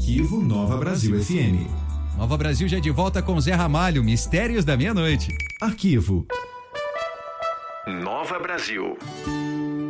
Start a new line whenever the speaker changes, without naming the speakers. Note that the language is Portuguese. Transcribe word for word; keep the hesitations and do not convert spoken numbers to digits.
Arquivo Nova Brasil F M.
Nova Brasil já de volta com Zé Ramalho, Mistérios da Meia-Noite.
Arquivo
Nova Brasil.